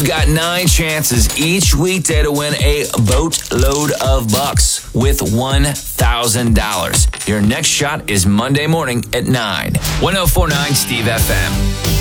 You've got 9 chances each weekday to win a boatload of bucks with $1,000. Your next shot is Monday morning at 9. 1049 Steve FM.